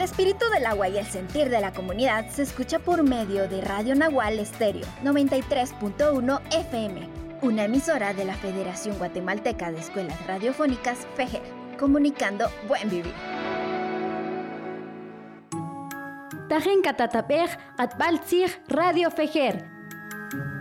El espíritu del agua y el sentir de la comunidad se escucha por medio de Radio Nahual Estéreo 93.1 FM, una emisora de la Federación Guatemalteca de Escuelas Radiofónicas FEGER, comunicando buen vivir. Tajen katatapej atbaltzig Radio FEGER,